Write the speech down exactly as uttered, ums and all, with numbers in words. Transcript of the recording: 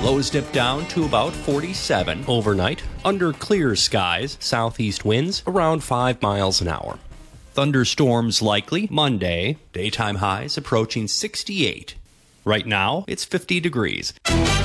Lows dip down to about forty-seven overnight. Under clear skies, southeast winds around five miles an hour. Thunderstorms likely Monday. Daytime highs approaching sixty-eight. Right now, it's fifty degrees.